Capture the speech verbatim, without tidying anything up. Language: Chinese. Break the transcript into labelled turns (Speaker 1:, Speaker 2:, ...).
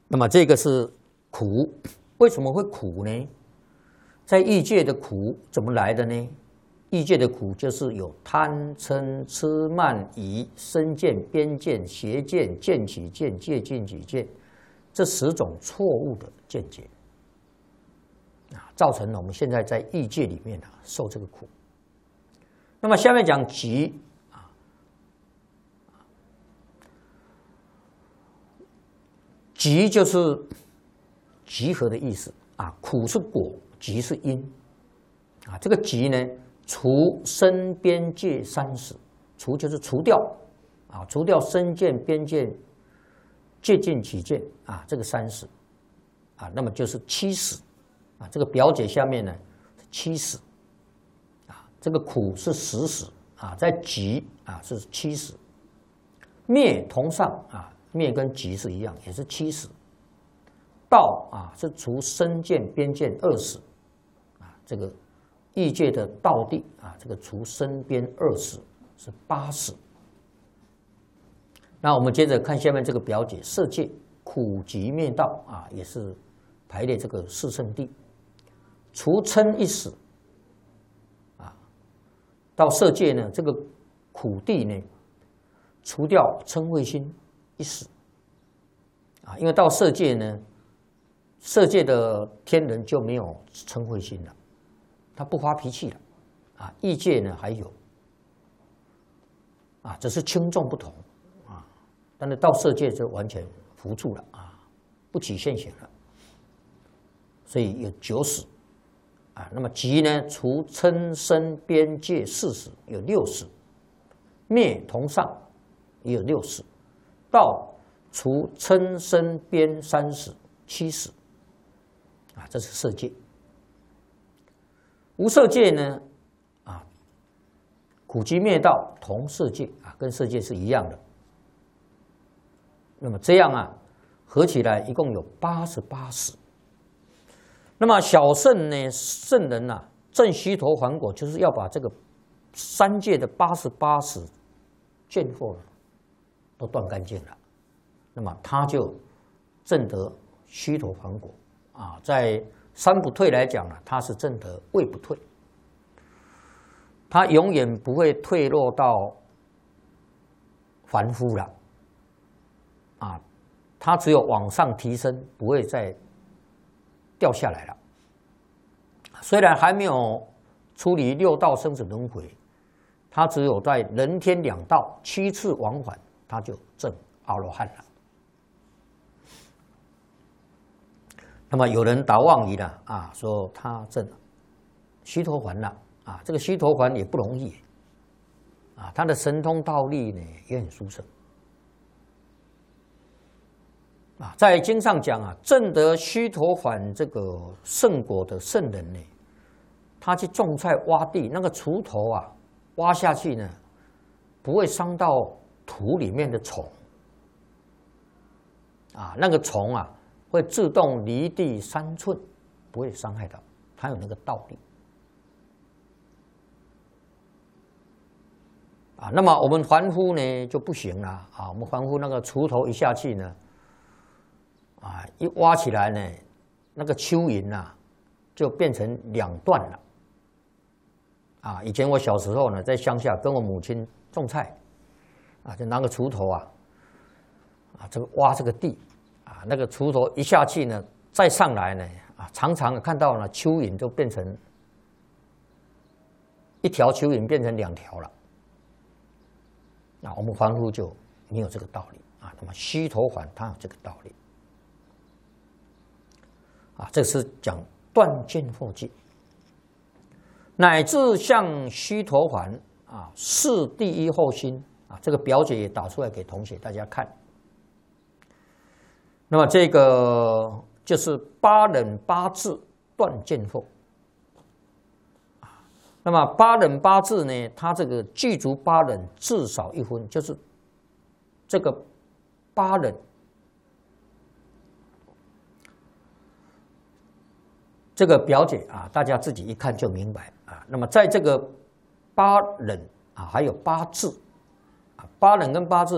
Speaker 1: 那么这个是苦，为什么会苦呢？在欲界的苦怎么来的呢？欲界的苦就是有贪嗔痴慢疑身见边见邪见见取见戒禁取见这十种错误的见解啊，造成了我们现在在欲界里面啊受这个苦。那么下面讲集啊，集就是集合的意思啊，苦是果，集是因啊，这个集呢。除身边界三十，除就是除掉啊，除掉身见、边见、戒禁、取见啊，这个三十啊，那么就是七十啊。这个表解下面呢，七十啊，这个苦是十十啊，在集啊是七十，灭同上啊，灭跟集是一样，也是七十。道啊是除身见、边见二十啊，这个。欲界的道地啊，这个除身边二十是八十。那我们接着看下面这个表解，色界苦集灭道啊，也是排列这个四圣谛。除嗔一死啊，到色界呢，这个苦地呢，除掉嗔恚心一死啊，因为到色界呢，色界的天人就没有嗔恚心了。他不发脾气了，啊，欲界呢还有，啊，只是轻重不同，啊，但是到色界就完全扶住了，啊，不起现行了，所以有九死，啊，那么集呢，除嗔身边界四死，有六死，灭同上也有六死，道除嗔身边三死，七死，啊，这是色界。无色界呢，啊，苦集灭道同色界啊，跟色界是一样的。那么这样啊，合起来一共有八十八死。那么小圣呢，圣人呐、啊，证须陀洹果，就是要把这个三界的八十八死见惑都断干净了。那么他就证得须陀洹果啊，在。三不退来讲呢，他是证得位不退，他永远不会退落到凡夫了，啊，他只有往上提升，不会再掉下来了。虽然还没有出离六道生死轮回，他只有在人天两道七次往返，他就证阿罗汉了。那么有人达妄语了啊，说他证须陀洹了啊，这个须陀洹也不容易啊，他的神通道力呢也很殊胜啊。在经上讲啊，证得须陀洹这个圣果的圣人呢，他去种菜挖地，那个锄头啊挖下去呢，不会伤到土里面的虫啊，那个虫啊。会自动离地三寸，不会伤害到，它有那个道力啊。那么我们凡夫呢就不行了啊。我们凡夫那个锄头一下去呢，啊，一挖起来呢，那个蚯蚓呐就变成两段了啊。以前我小时候呢，在乡下跟我母亲种菜啊，就拿个锄头啊，啊，这个挖这个地。啊，那个锄头一下去呢，再上来呢，啊，常常看到呢，蚯蚓都变成一条蚯蚓变成两条了。那我们凡夫就没有这个道理啊。那么须陀洹他有这个道理啊，这是讲断见惑界，乃至像须陀洹啊，是第一后心啊，这个表解也打出来给同学大家看。那么这个就是八忍八智断见惑，那么八忍八智呢，它这个具足八忍至少一分，就是这个八忍这个表解啊，大家自己一看就明白啊。那么在这个八忍啊，还有八智啊，八忍跟八智。